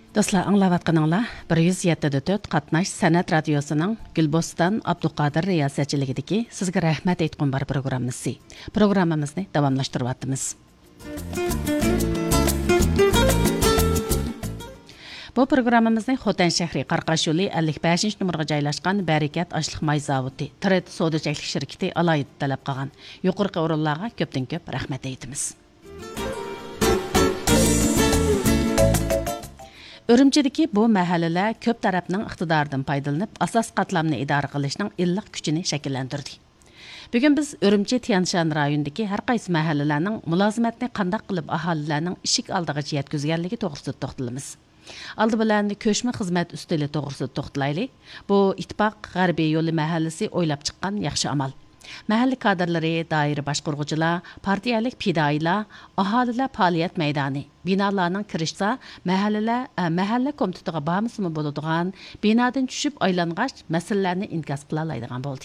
Dostlar, anlayatqanыңlar 107.4 Qatnaş Sənət Radiosunun Gülbostan Abduqadir riyasətçiligidəki sizə rəhmət etqin bar proqramımızı. Proqramımızı davamlaşdırıvatdımız. Bu proqramımızı Xotan şəhri Qarqaş yolu 55 nömrəyə joylashqan Bərəkət Aşlıq May zavodi, Tred Soda çəklik şirkəti alayid tələb qılğan yuqorqi orunlarga köpdən köp rəhmət etimiz. Ürümçidəki bu məhəllələr köp tərəfinin iqtidarından faydalanıb asas qatlamını idarə qilishning illiq kuchini shakllantirdi. Bugun biz Ürümçi Tiyanshan rayonidagi har qaysi məhəllələrning mulozimatni qandaq qilib aholilarning ishik oldiga yetkazganligi to'g'risida to'xtalamiz. Aldı bilan ko'chma xizmat ustili to'g'risida to'xtalaylik. Bu ittifoq G'arbiy yo'li mahallasi o'ylab chiqqan yaxshi amal. Mahalli kadrlari, daire boshqaruvchilar, partiyalik fidoyilar, aholilar faoliyat maydoni, binolarning kirishsa, mahalla komitetiga bormasmi bo'ladigan, binodan tushib aylangach masalalarni inkos qila oladigan bo'ldi.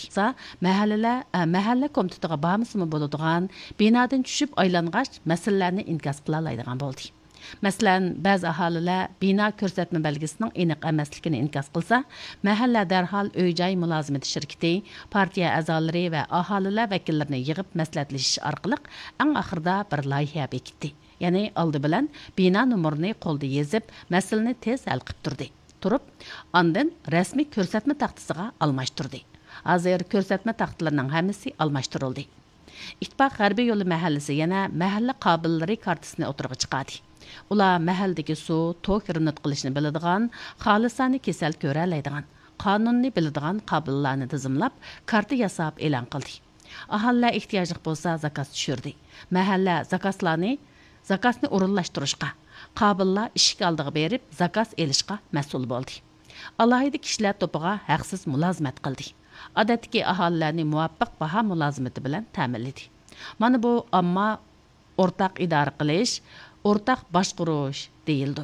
Mahalla komitetiga bormasmi bo'ladigan, binodan tushib aylangach masalalarni inkos qila oladigan bo'ldi. Masalan, ba'zi aholilar bino ko'rsatma belgisining aniq emasligini inkos qilsa, mahalla darhol uy-joy mulozimati shirkati, partiya a'zolari va aholilar vakillarini yig'ib maslahatlashish orqali eng oxirida bir loyiha bekitdi. Ya'ni oldi bilan bino nomerini qo'lda yozib, masalani tez hal qilib turdi. Turib, ondan rasmiy ko'rsatma taxtasiga almashtirdi. Hozir ko'rsatma taxtalarining hammasi almashtirildi. İttifoq G'arbiy yo'li mahallasi yana mahalla qobilllari kartasini o'tirg'i chiqadi. Ular mahalladagi suv, tok rinit qilishni biladigan, xolisani kasal ko'ra oladigan, qonunni biladigan qobillarni tizimlab, karta yasab e'lon qildi. Aholilar ehtiyojli bo'lsa zakaz tushirdi. Mahalla zakasni o'rinlashtirishga, qobillar ishik oldiga berib, zakaz elishga mas'ul bo'ldi. Alohida kishilar to'piga haqsiz mulozimat qildi. Odatdagi aholilarni muvaffaq baho mulozimati bilan ta'minladi. Mana bu ammo o'rtaq idora qilish, o'rtaq boshqarish deyildi.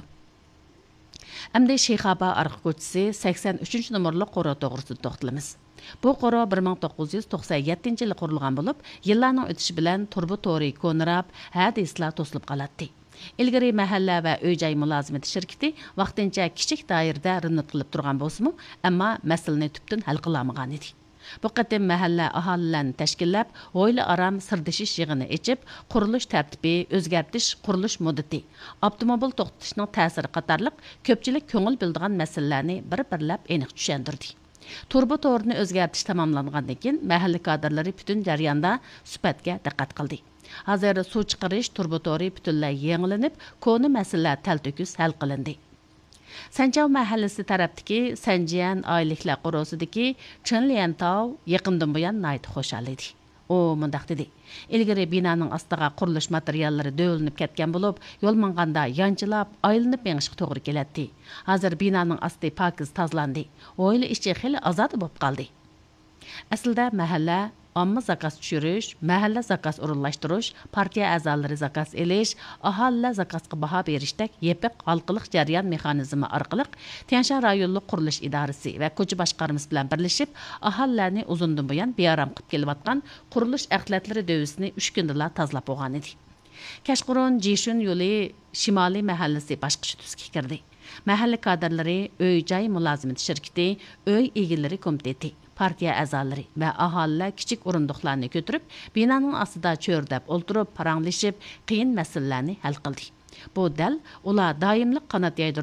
Endi Sheyxaba arqa ko'chasi 83 nomerli qora to'g'risida to'xtalamiz. Bu qora 1997 yili qurilgan bo'lib, yillarning o'tishi bilan turba to'ri ko'nrab, hadislar to'silib qoladi. Ilgari mahalla va uy-joy mulozimati shirkati vaqtincha kichik doirada rinit qilib turgan bo'lsa-mu, ammo masalani tubdan hal qilolmagan edi. Bu qatim mahalla aholilarni tashkillab, oila aram sirdishish yig'ini ochib, qurilish tartibi, o'zgartirish qurilish muddati, avtomobil to'xtatishning ta'siri qatorliq ko'pchilik ko'ngil bildigan masalalarni bir-birlab aniq tushuntirdi. Turba to'rini o'zgartirish tamomlangandan keyin mahalla kadrlari butun jarayonda sifatga diqqat qildi. Hozir suv chiqarish turba to'ri butunlay yangilanib, koni masalalar talto'kis hal qilindi. Sanjav mahallasi tarafdagi Sanjiyan oyliklar qurosidagi Chinliantov yaqindan buyon nayt xo'shal edi. O mundaq dedi. Ilgari binoning ostiga qurilish materiallari do'linib ketgan bo'lib, yo'l manganda yanchilab, aylanib mengishga to'g'ri keladi. Hozir binoning osti pokiz tozalandi. Oila ichi xili ozod bo'lib qoldi. Aslida mahalla omma zakaz tushirish, mahalla zakaz o'rinlashtirish, partiya a'zolari zakaz elish, aholilar zakazga baho berishdek yepiq halqiliq jarayon mexanizmi orqali Tiyanshan rayonlik qurilish idorasi va ko'cha boshqarmasi bilan birlashib, aholilarni uzundan buyon bearam qilib kelayotgan qurilish axlatlari dövsini 3 kunda tozalab bo'lgan edi. Kashqurun Jishun yo'li shimoliy mahallasi boshqacha tusga kirdi. Mahalla kadrlari, uy-joy mulozimati shirkati, uy egalari komiteti, partiya a'zolari va aholilar kichik o'rindiqlarni ko'tarib, binoning ostida cho'rdab o'ltirib, paranglashib, qiyin masalalarni hal qildi. Bu dal ular doimlik qanot